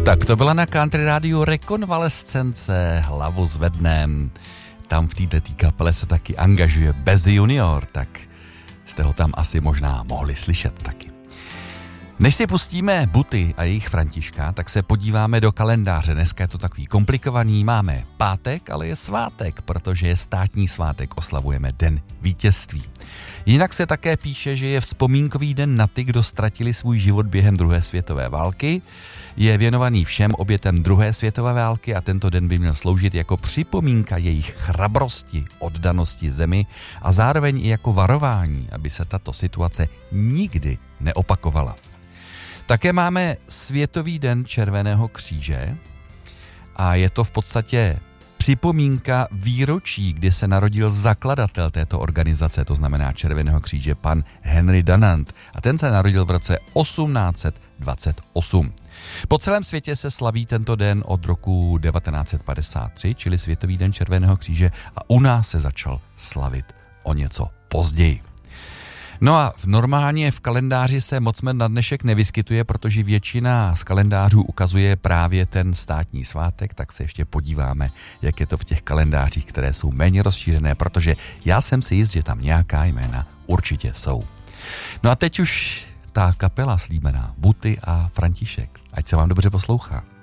Tak to byla na Country Rádiu Rekonvalescence, hlavu zvednem. Tam v této kapele se taky angažuje Bez Junior, tak jste ho tam asi možná mohli slyšet taky. Než si pustíme Buty a jejich Františka, tak se podíváme do kalendáře. Dneska je to takový komplikovaný, máme pátek, ale je svátek, protože je státní svátek, oslavujeme Den vítězství. Jinak se také píše, že je vzpomínkový den na ty, kdo ztratili svůj život během druhé světové války. Je věnovaný všem obětem druhé světové války a tento den by měl sloužit jako připomínka jejich chrabrosti, oddanosti zemi a zároveň i jako varování, aby se tato situace nikdy neopakovala. Také máme Světový den Červeného kříže a je to v podstatě připomínka výročí, kdy se narodil zakladatel této organizace, to znamená Červeného kříže, pan Henry Dunant. A ten se narodil v roce 1828. Po celém světě se slaví tento den od roku 1953, čili Světový den Červeného kříže, a u nás se začal slavit o něco později. No a normálně v kalendáři se moc na dnešek nevyskytuje, protože většina z kalendářů ukazuje právě ten státní svátek, tak se ještě podíváme, jak je to v těch kalendářích, které jsou méně rozšířené, protože já jsem si jist, že tam nějaká jména určitě jsou. No a teď už ta kapela slíbená, Buty a František. Ať se vám dobře poslouchá.